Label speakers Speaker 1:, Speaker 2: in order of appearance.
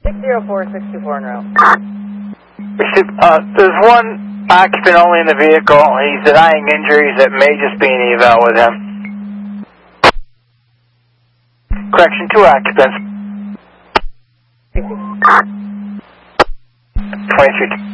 Speaker 1: 604-624 en route.
Speaker 2: There's one occupant only in the vehicle. He's denying injuries that may just be an eval with him. Correction, 2 occupants. 23.